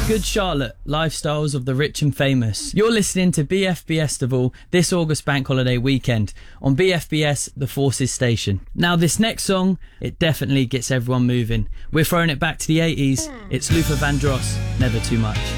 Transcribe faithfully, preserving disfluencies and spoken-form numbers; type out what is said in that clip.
Good Charlotte, Lifestyles of the Rich and Famous. You're listening to B F B Estival this August bank holiday weekend on B F B S, the Forces station. Now this next song, it definitely gets everyone moving. We're throwing it back to the eighties. It's Luther Vandross, Never Too Much.